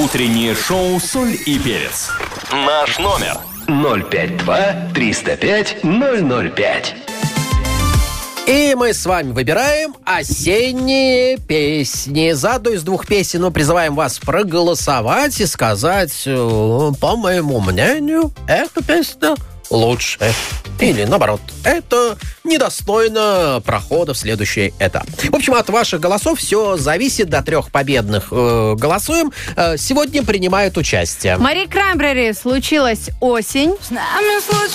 Утреннее шоу «Соль и перец». Наш номер 052-305-005. И мы с вами выбираем осенние песни. За одну из двух песен мы призываем вас проголосовать и сказать, по моему мнению, эта песня лучше. Или, наоборот, это недостойно прохода в следующий этап. В общем, от ваших голосов все зависит. До 3 победных голосуем. Сегодня принимают участие Мари Краймбрери, «Случилась осень».